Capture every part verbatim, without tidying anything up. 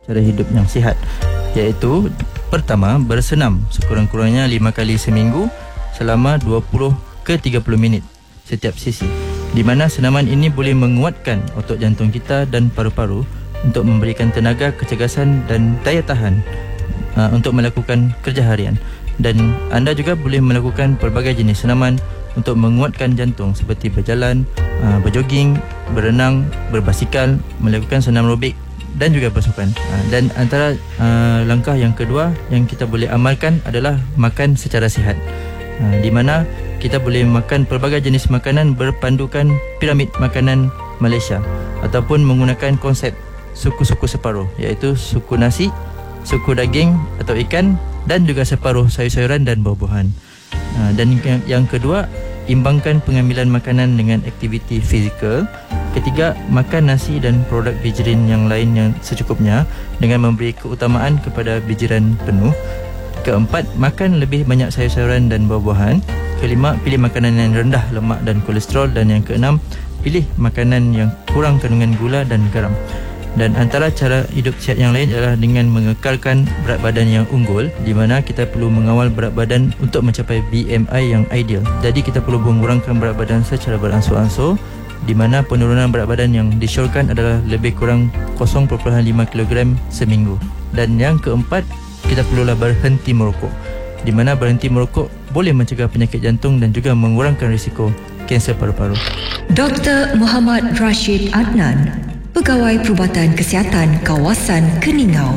cara hidup yang sihat, iaitu pertama, bersenam sekurang-kurangnya lima kali seminggu selama dua puluh ke tiga puluh minit setiap sesi, di mana senaman ini boleh menguatkan otot jantung kita dan paru-paru untuk memberikan tenaga, kecergasan dan daya tahan uh, untuk melakukan kerja harian. Dan anda juga boleh melakukan pelbagai jenis senaman untuk menguatkan jantung seperti berjalan, uh, berjoging, berenang, berbasikal, melakukan senam aerobik dan juga bersukan. Uh, dan antara uh, langkah yang kedua yang kita boleh amalkan adalah makan secara sihat, uh, di mana kita boleh makan pelbagai jenis makanan berpandukan piramid makanan Malaysia ataupun menggunakan konsep suku-suku separuh, iaitu suku nasi, suku daging atau ikan dan juga separuh sayur-sayuran dan buah-buahan. Uh, dan yang, yang kedua, imbangkan pengambilan makanan dengan aktiviti fizikal. Ketiga, makan nasi dan produk bijiran yang lain yang secukupnya dengan memberi keutamaan kepada bijiran penuh. Keempat, makan lebih banyak sayur-sayuran dan buah-buahan. Kelima, pilih makanan yang rendah lemak dan kolesterol. Dan yang keenam, pilih makanan yang kurang kandungan gula dan garam. Dan antara cara hidup sihat yang lain adalah dengan mengekalkan berat badan yang unggul, di mana kita perlu mengawal berat badan untuk mencapai B M I yang ideal. Jadi kita perlu mengurangkan berat badan secara beransur-ansur, di mana penurunan berat badan yang disyorkan adalah lebih kurang kosong perpuluhan lima kilogram seminggu. Dan yang keempat, kita perlulah berhenti merokok, di mana berhenti merokok boleh mencegah penyakit jantung dan juga mengurangkan risiko kanser paru-paru. Doktor Muhammad Rashid Adnan, Pegawai Perubatan Kesihatan Kawasan Keningau.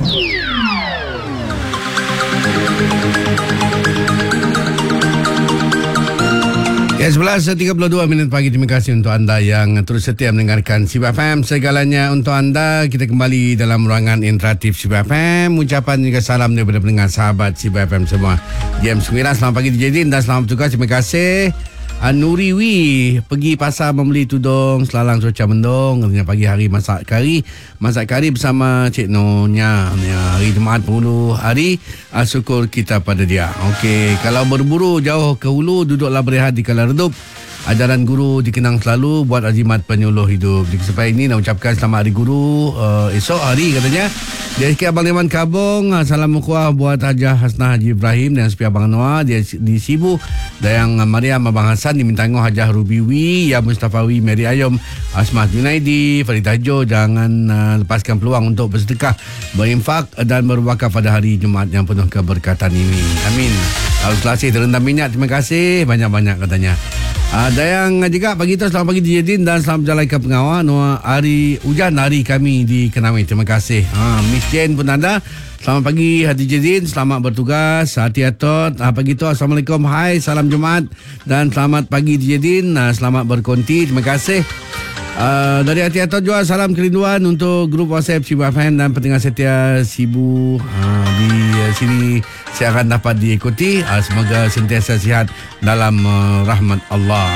Ya, sebelas tiga puluh dua minit pagi. Terima kasih untuk anda yang terus setia mendengarkan C B F M. Segalanya untuk anda. Kita kembali dalam ruangan interaktif C B F M. Ucapan juga salam daripada pendengar sahabat C B F M semua. Jam sembilan, selamat pagi D J Din dan selamat bertugas. Terima kasih. Nuri Wi pergi pasar membeli tudung, selalang cuaca mendung. Katanya pagi hari masak kari. Masak kari bersama Cik Nonya. Hari Jumaat penghulu hari. Syukur kita pada dia. Okey, kalau berburu jauh ke hulu, duduklah berehat di kala redup. Ajaran guru dikenang selalu, buat azimat penyuluh hidup. Di kesempatan ini nak ucapkan selamat hari guru uh, esok hari katanya. Dia sikit Abang Leman Kabung, salam ukuah buat Hajah Hasnah Haji Ibrahim dan sepi Abang Noah dia di Sibu. Dayang Mariam Abang Hasan di Mintango, Hajah Rubiwi, Ya Mustafawi, Mary Ayom, Asmah Junaidi, Farida Jo. Jangan uh, lepaskan peluang untuk bersedekah, berinfak dan berwakaf pada hari Jumaat yang penuh keberkatan ini. Amin. Kalau selasih terendam minyak, terima kasih banyak-banyak katanya. Ada yang juga pagi itu, selamat pagi D J Din dan selamat berjalan ke pengawal. Noah hari hujan hari kami di Kenawi. Terima kasih. Ha, Miss Jane pun ada. Selamat pagi D J Din, selamat bertugas. Hati atot. Ha, pagi itu, Assalamualaikum. Hai, salam Jumaat dan selamat pagi D J Din. Ha, selamat berkonti. Terima kasih. Uh, dari Hati Atot juga salam kerinduan untuk grup WhatsApp C B F M dan pendengar setia Sibu uh, di uh, sini siaran dapat diikuti. Uh, semoga sentiasa sihat dalam uh, rahmat Allah.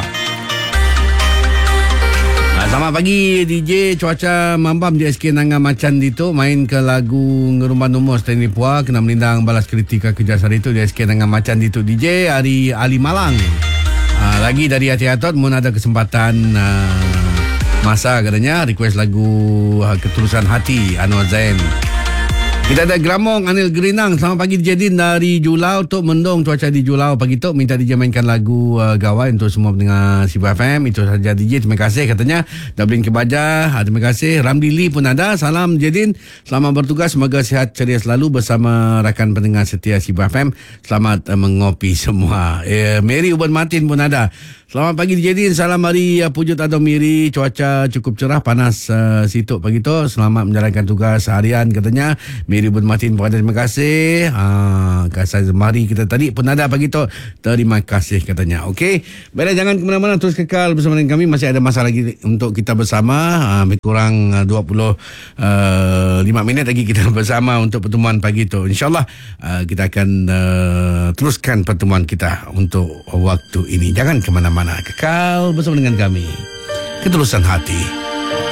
Uh, selamat pagi D J. Cuaca mambam di S K Nanga Macan itu, main ke lagu Ngerumah Nomor Stanley Pua, kena melindang balas kritika kejar hari itu di S K Nanga Macan itu D J hari Ali Malang. Uh, lagi dari Hati Atot mun ada kesempatan uh, masa katanya request lagu uh, Ketulusan Hati Anwar Zain. Kita ada Gramong Anil Gerinang. Selamat pagi D J Din dari Julau. Tok mendung cuaca di Julau pagi tu. Minta D J mainkan lagu uh, Gawai untuk semua pendengar C B F M. Itu saja D J. Terima kasih katanya. Dablin Kebaja. Ha, terima kasih. Ramli Lee pun ada. Salam D J Din. Selamat bertugas. Semoga sihat ceria selalu bersama rakan pendengar setia C B F M. Selamat uh, mengopi semua. Eh, Mary Uban Martin pun ada. Selamat pagi D J Din. Salam hari uh, Pujut atau Miri. Cuaca cukup cerah, panas uh, situ pagi tu. Selamat menjalankan tugas harian katanya. Miri Bun Martin pun ada. Terima kasih. Ha, Kasai Zemari kita tadi pun ada pagi tu. Terima kasih katanya. Okey. Baiklah, jangan ke mana-mana, terus kekal bersama dengan kami. Masih ada masa lagi untuk kita bersama. Ha, lebih kurang uh, dua puluh lima minit lagi kita bersama untuk pertemuan pagi tu. InsyaAllah uh, kita akan uh, teruskan pertemuan kita untuk waktu ini. Jangan ke mana-mana. Kekal bersama dengan kami. Ketulusan Hati.